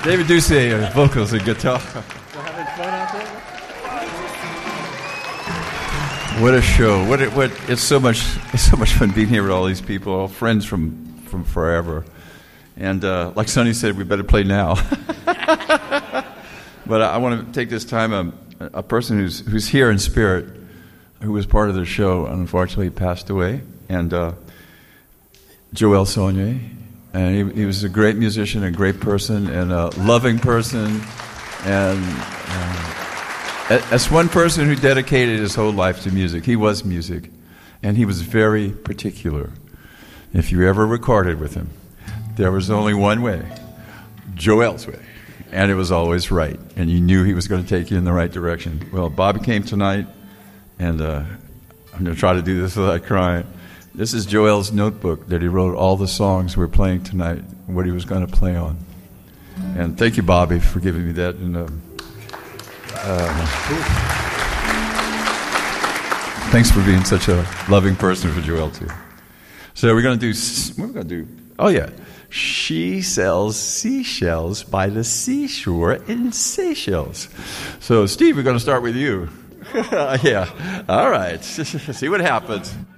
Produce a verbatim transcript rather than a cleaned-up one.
David Doucet, uh, vocals and guitar. What a show! What it, what it's so much it's so much fun being here with all these people, all friends from, from forever. And uh, like Sonny said, we better play now. But I, I want to take this time. Um, a person who's who's here in spirit, who was part of the show, unfortunately passed away, and uh, Joel Saunier. And he, he was a great musician, a great person, and a loving person. And uh, as one person who dedicated his whole life to music, he was music. And he was very particular. If you ever recorded with him, there was only one way, Joel's way. And it was always right. And you knew he was going to take you in the right direction. Well, Bobby came tonight, and uh, I'm going to try to do this without crying. This is Joel's notebook that he wrote all the songs we're playing tonight, what he was going to play on. And thank you, Bobby, for giving me that. And uh, uh, thanks for being such a loving person for Joel, too. So we're going to do, what are we going to do? Oh, yeah. She sells seashells by the seashore in Seychelles. So, Steve, we're going to start with you. Yeah. All right. See what happens.